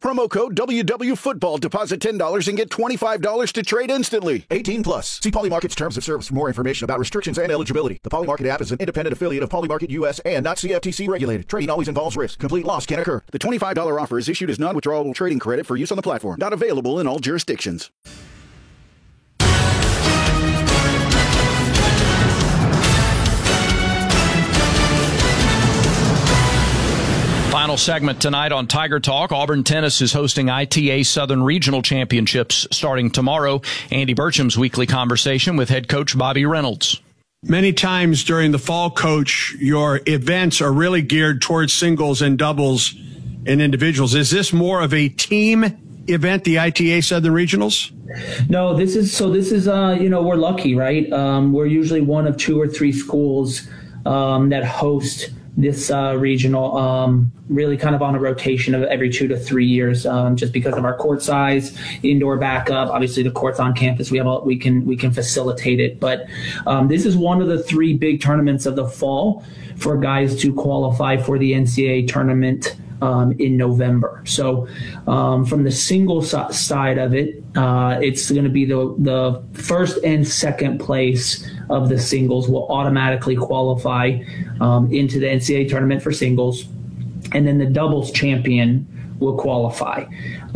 Promo code WWFootball. Deposit $10 and get $25 to trade instantly. 18 plus. See Poly Market's terms of service for more information about restrictions and eligibility. The Poly Market app is an independent affiliate of Poly Market US and not CFTC regulated. Trading always involves risk. Complete loss can occur. The $25 offer is issued as non-withdrawable trading credit for use on the platform. Not available in all jurisdictions. Final segment tonight on Tiger Talk. Auburn Tennis is hosting ITA Southern Regional Championships starting tomorrow. Andy Burcham's weekly conversation with head coach Bobby Reynolds. Many times during the fall, Coach, your events are really geared towards singles and doubles and individuals. Is this more of a team event, the ITA Southern Regionals? No, this is we're lucky, right? We're usually one of 2 or 3 schools that host this regional, really kind of on a rotation of every 2 to 3 years, just because of our court size, indoor backup. Obviously, the court's on campus. We can facilitate it. But this is one of the 3 big tournaments of the fall for guys to qualify for the NCAA tournament in November. So from the single side of it, it's going to be the first and second place of the singles will automatically qualify into the NCAA tournament for singles, and then the doubles champion will qualify.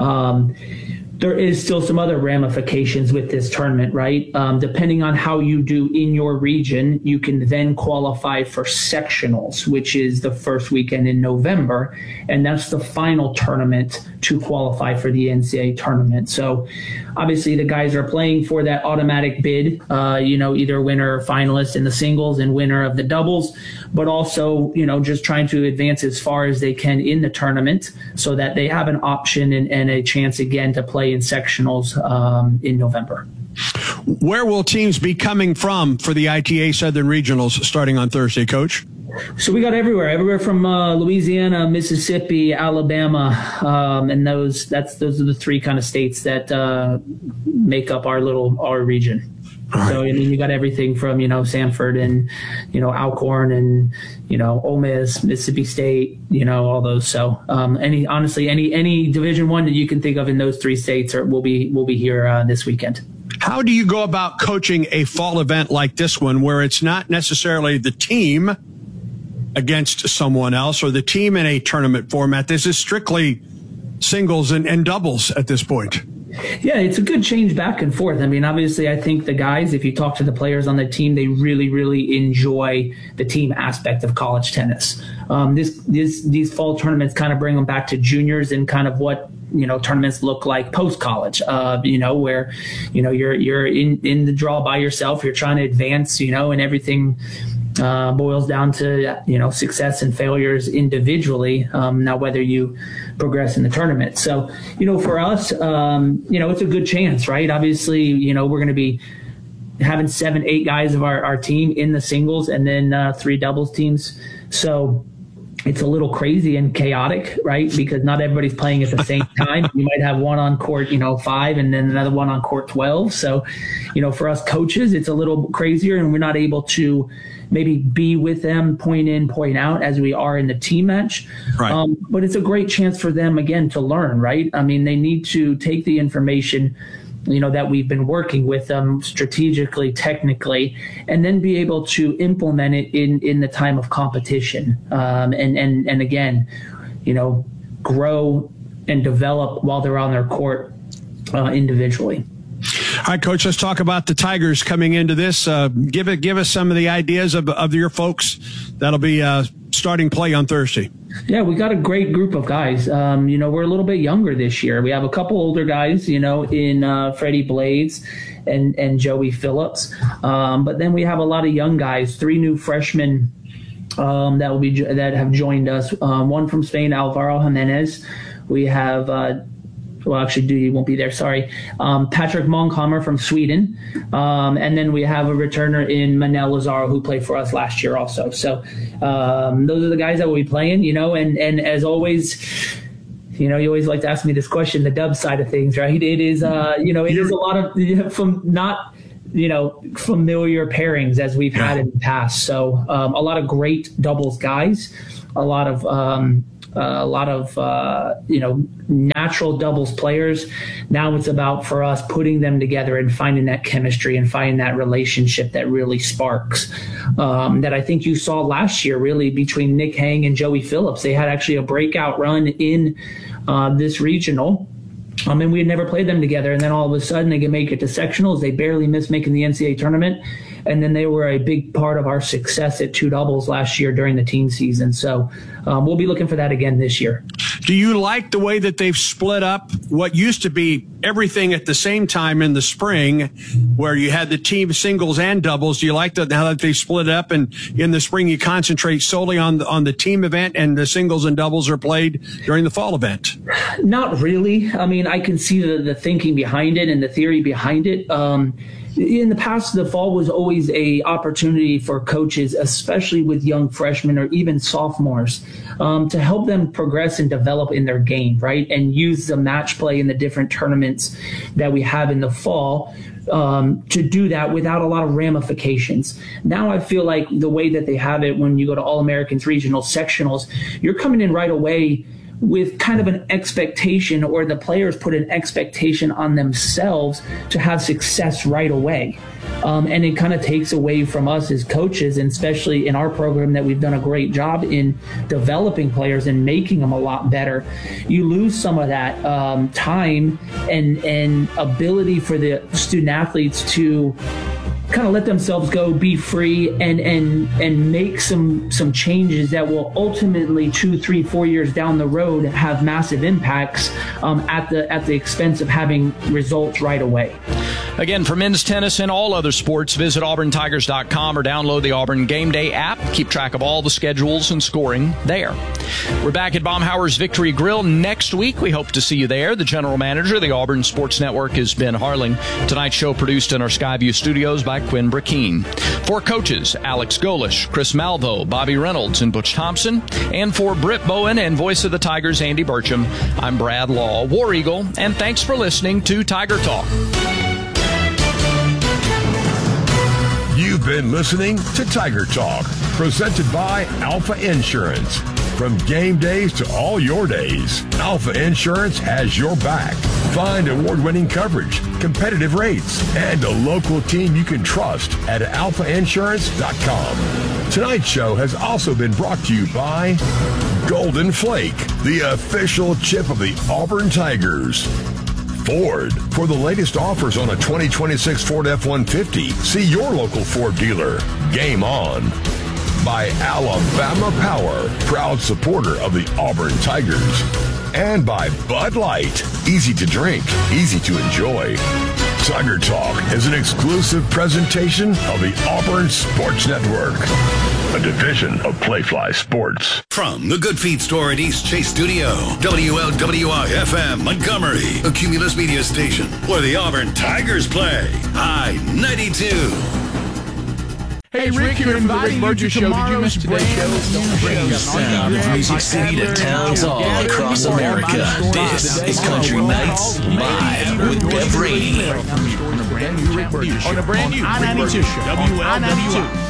There is still some other ramifications with this tournament, right? Depending on how you do in your region, you can then qualify for sectionals, which is the first weekend in November, and that's the final tournament to qualify for the NCAA tournament. So obviously the guys are playing for that automatic bid, either winner or finalist in the singles and winner of the doubles, but also, just trying to advance as far as they can in the tournament so that they have an option and a chance again to play in sectionals in November. Where will teams be coming from for the ITA Southern Regionals starting on Thursday, Coach? So we got everywhere from Louisiana, Mississippi, Alabama, and those are the 3 kind of states that make up our region. Right. So you got everything from Sanford and Alcorn and Ole Miss, Mississippi State, all those. So any Division I that you can think of in those 3 states will be here this weekend. How do you go about coaching a fall event like this one, where it's not necessarily the team against someone else or the team in a tournament format? This is strictly singles and doubles at this point. Yeah, it's a good change back and forth. I mean, obviously, I think the guys, if you talk to the players on the team, they really, really enjoy the team aspect of college tennis. These fall tournaments kind of bring them back to juniors and kind of what tournaments look like post college. Where you're in the draw by yourself. You're trying to advance. And everything boils down to success and failures individually. Now whether you progress in the tournament. So for us, it's a good chance, right? Obviously, we're going to be having 7-8 guys of our team in the singles, and then 3 doubles teams. So it's a little crazy and chaotic, right? Because not everybody's playing at the same time. You might have one on court 5 and then another one on court 12. So for us coaches, it's a little crazier, and we're not able to maybe be with them point in, point out as we are in the team match. Right. But it's a great chance for them, again, to learn, right? I mean, they need to take the information that we've been working with them strategically, technically, and then be able to implement it in the time of competition. And again, grow and develop while they're on their court individually. All right, Coach, let's talk about the Tigers coming into this. Give us some of the ideas of your folks that'll be starting play on Thursday. Yeah, we got a great group of guys. We're a little bit younger this year. We have a couple older guys, in Freddie Blades and Joey Phillips. But then we have a lot of young guys, 3 new freshmen that have joined us. One from Spain, Alvaro Jimenez. We have he won't be there, sorry. Patrick Monkhammer from Sweden. And then we have a returner in Manel Lazaro who played for us last year also. So those are the guys that will be playing, and as always, you always like to ask me this question, the dub side of things, right? It is, it is a lot of from not, familiar pairings as we've had in the past. So a lot of great doubles guys, a lot of a lot of natural doubles players. Now it's about for us putting them together and finding that chemistry and finding that relationship that really sparks. That I think you saw last year, really, between Nick Hang and Joey Phillips. They had actually a breakout run in this regional. And we had never played them together. And then all of a sudden they can make it to sectionals. They barely missed making the NCAA tournament. And then they were a big part of our success at 2 doubles last year during the teen season. So we'll be looking for that again this year. Do you like the way that they've split up what used to be everything at the same time in the spring, where you had the team singles and doubles? Do you like that now that they've split up, and in the spring you concentrate solely on the team event and the singles and doubles are played during the fall event? Not really. I mean, I can see the thinking behind it and the theory behind it. In the past, the fall was always a opportunity for coaches, especially with young freshmen or even sophomores, to help them progress and develop in their game, right? And use the match play in the different tournaments that we have in the fall to do that without a lot of ramifications. Now I feel like the way that they have it when you go to All-Americans, regional, sectionals, you're coming in right away with kind of an expectation, or the players put an expectation on themselves to have success right away. And it kind of takes away from us as coaches, and especially in our program that we've done a great job in developing players and making them a lot better. You lose some of that time and ability for the student athletes to kind of let themselves go, be free, and make some changes that will ultimately 2, 3, 4 years down the road have massive impacts at the expense of having results right away. Again, for men's tennis and all other sports, visit auburntigers.com or download the Auburn Game Day app. Keep track of all the schedules and scoring there. We're back at Baumhower's Victory Grill next week. We hope to see you there. The general manager of the Auburn Sports Network is Ben Harling. Tonight's show produced in our Skyview studios by Quinn Brackeen. For coaches, Alex Golish, Chris Malvo, Bobby Reynolds, and Butch Thompson. And for Britt Bowen and voice of the Tigers, Andy Burcham, I'm Brad Law, War Eagle, and thanks for listening to Tiger Talk. You've been listening to Tiger Talk, presented by Alpha Insurance. From game days to all your days, Alpha Insurance has your back. Find award-winning coverage, competitive rates, and a local team you can trust at alphainsurance.com. Tonight's show has also been brought to you by Golden Flake, the official chip of the Auburn Tigers. Ford. For the latest offers on a 2026 Ford F-150, see your local Ford dealer. Game on. By Alabama Power, proud supporter of the Auburn Tigers. And by Bud Light. Easy to drink, easy to enjoy. Tiger Talk is an exclusive presentation of the Auburn Sports Network, a division of Playfly Sports. From the Good Feet store at East Chase Studio, WLWI-FM Montgomery, a Cumulus media station where the Auburn Tigers play. I-92. Hey, Rick here from the Rick Burgess Show. Did you miss today's show? Bring the sound of Music City to towns all across America. This is Country Nights Live with Bev Brady. On the brand new I-92 show. WLWI.